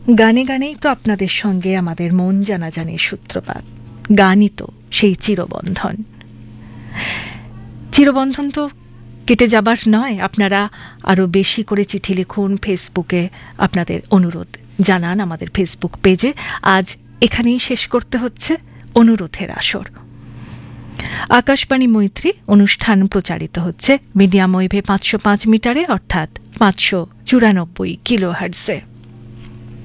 গানে গানেই তো আপনাদের সঙ্গে আমাদের মন জানাজানির সূত্রপাত। গানই তো সেই চিরবন্ধন। চিরবন্ধন তো কেটে যাবার নয়। আপনারা আরও বেশি করে চিঠি লিখুন, ফেসবুকে আপনাদের অনুরোধ জানান আমাদের ফেসবুক পেজে। আজ এখানেই শেষ করতে হচ্ছে অনুরোধের আসর। আকাশবাণী মৈত্রী অনুষ্ঠান প্রচারিত হচ্ছে মিডিয়াম ওয়েভে 505 মিটারে, অর্থাৎ 594 কিলোহার্টজে।